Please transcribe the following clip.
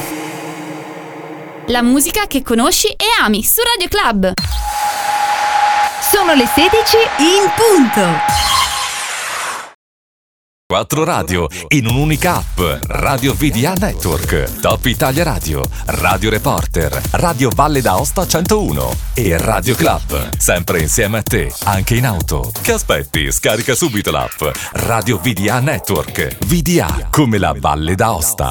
La musica che conosci e ami su Radio Club. Sono le 16 in punto. 4 radio in un'unica app. Radio VDA Network, Top Italia Radio, Radio Reporter, Radio Valle d'Aosta 101 e Radio Club. Sempre insieme a te, anche in auto. Che aspetti? Scarica subito l'app Radio VDA Network. VDA come la Valle d'Aosta.